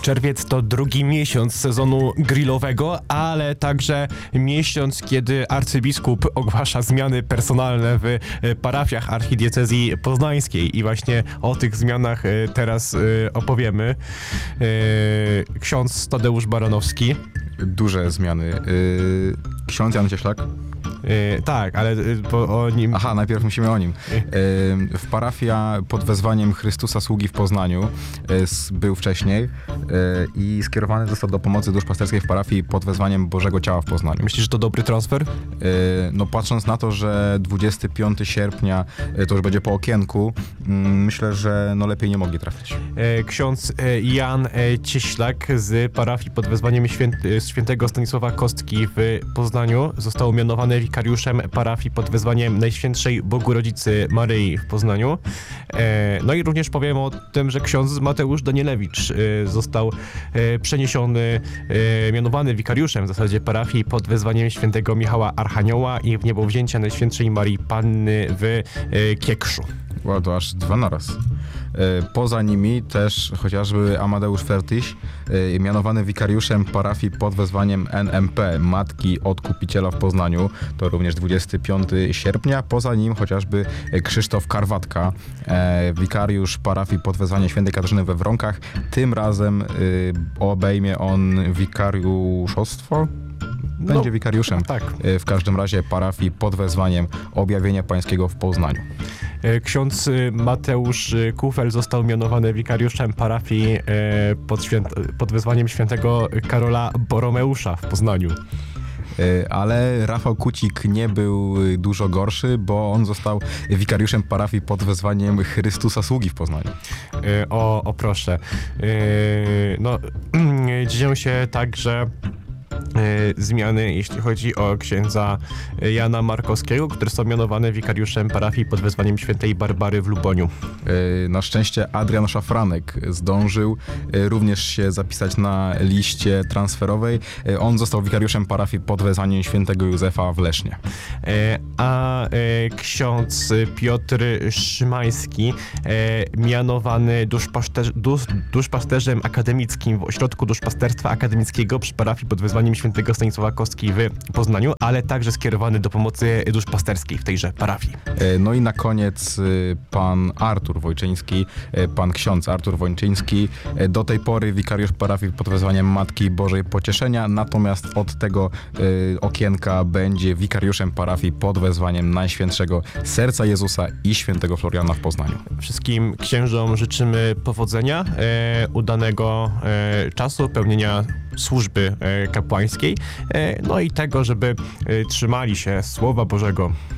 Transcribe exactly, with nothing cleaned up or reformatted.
Czerwiec to drugi miesiąc sezonu grillowego, ale także miesiąc, kiedy arcybiskup ogłasza zmiany personalne w parafiach archidiecezji poznańskiej i właśnie o tych zmianach teraz opowiemy. Ksiądz Tadeusz Baranowski. Duże zmiany. Ksiądz Jan Cieślak. Yy, tak, ale yy, po, o nim... Aha, najpierw musimy o nim. Yy, w parafia pod wezwaniem Chrystusa Sługi w Poznaniu yy, był wcześniej yy, i skierowany został do pomocy duszpasterskiej w parafii pod wezwaniem Bożego Ciała w Poznaniu. Myślisz, że to dobry transfer? Yy, no patrząc na to, że dwudziestego piątego sierpnia yy, to już będzie po okienku, yy, myślę, że no lepiej nie mogli trafić. Yy, ksiądz yy, Jan yy, Cieślak z parafii pod wezwaniem święty, świętego Stanisława Kostki w Poznaniu został mianowany wikariuszem parafii pod wezwaniem Najświętszej Bogu Rodzicy Maryi w Poznaniu. E, no i również powiem o tym, że ksiądz Mateusz Danielewicz e, został e, przeniesiony, e, mianowany wikariuszem w zasadzie parafii pod wezwaniem świętego Michała Archanioła i w niebowzięcia Najświętszej Marii Panny w e, Kiekszu. Wow, to aż dwa naraz. Poza nimi też chociażby Amadeusz Fertyś, mianowany wikariuszem parafii pod wezwaniem N M P, Matki Odkupiciela w Poznaniu, to również dwudziestego piątego sierpnia. Poza nim chociażby Krzysztof Karwatka, wikariusz parafii pod wezwaniem Świętej Katarzyny we Wronkach. Tym razem obejmie on wikariuszostwo. Będzie no, wikariuszem tak. W każdym razie parafii pod wezwaniem Objawienia Pańskiego w Poznaniu. Ksiądz Mateusz Kufel został mianowany wikariuszem parafii pod, święt, pod wezwaniem świętego Karola Boromeusza w Poznaniu. Ale Rafał Kucik nie był dużo gorszy, bo on został wikariuszem parafii pod wezwaniem Chrystusa Sługi w Poznaniu. O, o proszę. No, dzieją się tak, że zmiany, jeśli chodzi o księdza Jana Markowskiego, który został mianowany wikariuszem parafii pod wezwaniem świętej Barbary w Luboniu. Na szczęście Adrian Szafranek zdążył również się zapisać na liście transferowej. On został wikariuszem parafii pod wezwaniem świętego Józefa w Lesznie. A ksiądz Piotr Szymański, mianowany duszpasterz, dusz, duszpasterzem akademickim w Ośrodku Duszpasterstwa Akademickiego przy parafii pod wezwaniem świętego Stanisława Kostki w Poznaniu, ale także skierowany do pomocy duszpasterskiej w tejże parafii. No i na koniec pan Artur Wojczyński, pan ksiądz Artur Wojczyński, do tej pory wikariusz parafii pod wezwaniem Matki Bożej Pocieszenia, natomiast od tego okienka będzie wikariuszem parafii pod wezwaniem Najświętszego Serca Jezusa i świętego Floriana w Poznaniu. Wszystkim księżom życzymy powodzenia, e, udanego e, czasu pełnienia służby e, kapłańskiej, e, no i tego, żeby e, trzymali się Słowa Bożego.